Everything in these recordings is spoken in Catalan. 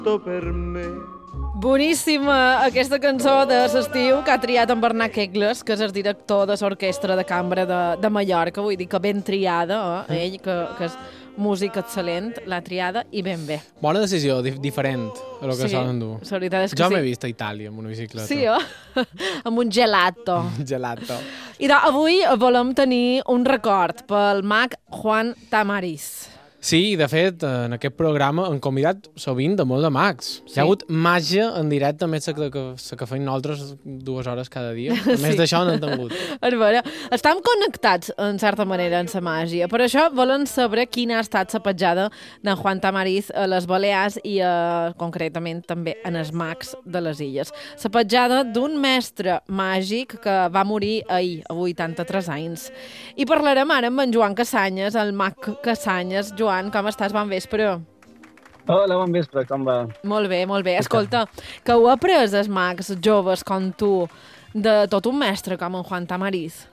per me. Boníssima aquesta cançó de l'estiu que ha triat en Bernat Quegles, que és el director de l'Orquestra de Cambra de Mallorca, vull dir que ben triada, ell, que és músic excel·lent, l'ha triada i ben bé. Bona decisió, diferent a lo que solen dur. La veritat és que jo sí. m'he vist a Itàlia amb una bicicleta. Sí, amb un gelato. Gelato. I avui volem tenir un record pel mag Juan Tamariz. Sí, de fet, en aquest programa hem convidat sovint de molts de mags. Sí. Hi ha hagut màgia en directe, més que feim nosaltres 2 hores cada dia. A més d'això no hem tingut. És vera. Estem connectats, en certa manera, en la màgia. Per això volen saber quina ha estat la petjada d'en Juan Tamariz a les Balears i, concretament, també en els mags de les illes. La petjada d'un mestre màgic que va morir ahir, a 83 anys. I parlarem ara amb en Joan Cassanyes, el mag Cassanyes. Joan, com estàs? Bon vespre. Hola, bon vespre, com va? Molt bé, molt bé. Escolta, que heu après els mags joves com tu de tot un mestre com en Juan Tamariz?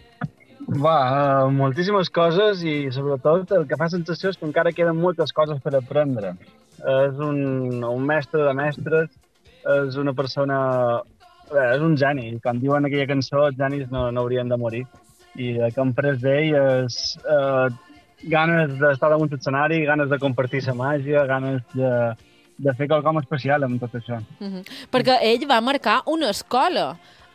Moltíssimes coses i sobretot el que fa sensació és que encara queden moltes coses per aprendre. És un mestre de mestres, és una persona... és un geni. Com diuen aquella cançó, els genis no haurien de morir. I el que hem pres d'ell és... ganes d'estar damunt l'escenari, ganes de compartir la màgia, ganes de fer quelcom especial amb tot això. Perquè ell va marcar una escola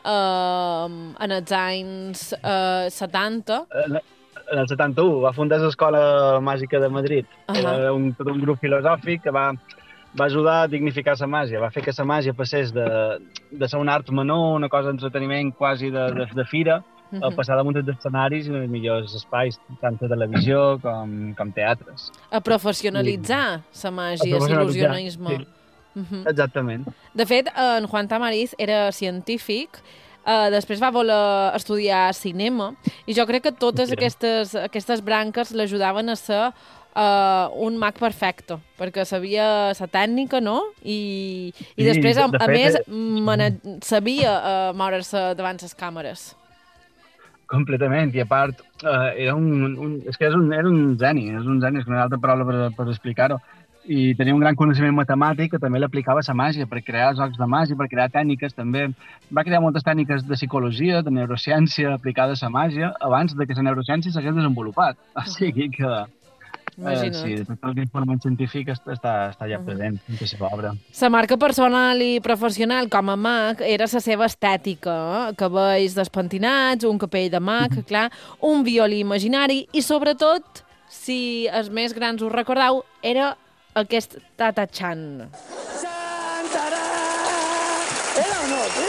en els anys 70. En el 71 va fundar l'Escola Màgica de Madrid. Era un grup filosòfic que va ajudar a dignificar la màgia, va fer que la màgia passés de ser un art menor, una cosa d'entreteniment quasi de fira, a passar damunt dels escenaris i en els millors espais, tant a televisió com teatres. A professionalitzar la màgia, l'il·lusionisme. Sí. Exactament. De fet, en Juan Tamariz era científic, després va voler estudiar cinema, i jo crec que totes aquestes branques l'ajudaven a ser un mag perfecte, perquè sabia la tècnica, no? I després, a més, sabia moure's davant les càmeres. Completament, i a part, era un geni, és una altra paraula per explicar-ho, i tenia un gran coneixement matemàtic que també l'aplicava a la màgia, per crear jocs de màgia, per crear tècniques també. Va crear moltes tècniques de psicologia, de neurociència aplicades a la màgia, abans de que la neurociència s'hagués desenvolupat. O sigui que... sí, tot l'informe científic està ja present en la seva obra. La marca personal i professional com a mag era la seva estètica, cabells despentinats, un capell de mag, clar, un violí imaginari i, sobretot, si els més grans us recordeu, era aquest Tata-chan. ¡Chantará! ¿Era o no? ¿Sí?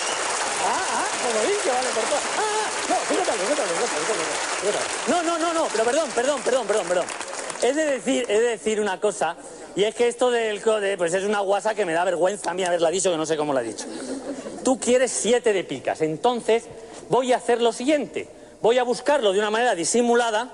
Como dice, vale, por todo. No, fíjate. No, pero perdón. He de decir una cosa, y es que esto del code, pues es una guasa que me da vergüenza a mí haberla dicho, que no sé cómo la he dicho. Tú quieres 7 de picas, entonces voy a hacer lo siguiente. Voy a buscarlo de una manera disimulada.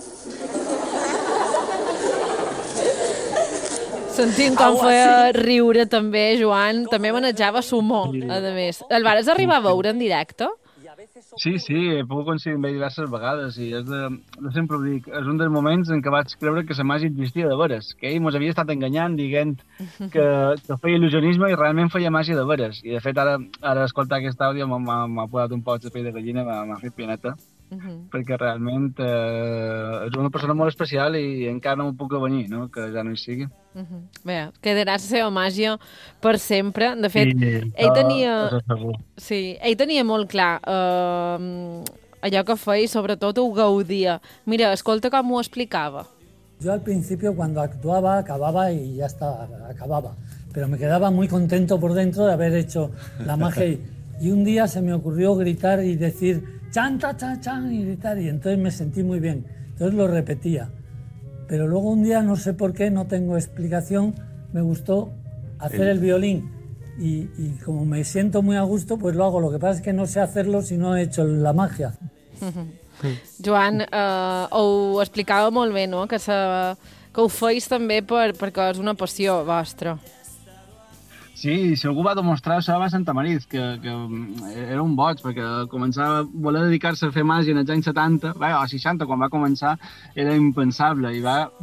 Sentint com feia riure també, Joan, també manejava sumó, a més. El vares arribar a veure en directe? Sí, he pogut coincidir amb ell diverses vegades i jo sempre ho dic, és un dels moments en què vaig creure que la màgia existia de veres, que ell ens havia estat enganyant dient que feia il·lusionisme i realment feia màgia de veres. I de fet ara escoltar aquest àudio m'ha posat un poc de pell de gallina, m'ha fet pianeta, perquè realment és una persona molt especial i encara no m'ho puc avenir, no? Que ja no hi sigui. Bé, quedarà la seva màgia per sempre. De fet, ell tenia molt clar allò que feia i sobretot ho gaudia. Mira, escolta com ho explicava. Yo al principio cuando actuaba acababa y ya está, acababa. Pero me quedaba muy contento por dentro de haber hecho la magia. Y un día se me ocurrió gritar y decir chan, ta, chan, chan, y gritar. Y entonces me sentí muy bien. Entonces lo repetía. Pero luego un día, no sé por qué, no tengo explicación, me gustó hacer el violín. Y como me siento muy a gusto, pues lo hago. Lo que pasa es que no sé hacerlo si no he hecho la magia. Joan, ho explicava molt bé, no? Que ho feis també perquè és una passió vostra. Sí, si algú va demostrar això va a Santa Mariz, que era un boig, perquè començava a voler dedicar-se a fer màgia en els anys 70, o 60, quan va començar, era impensable, i va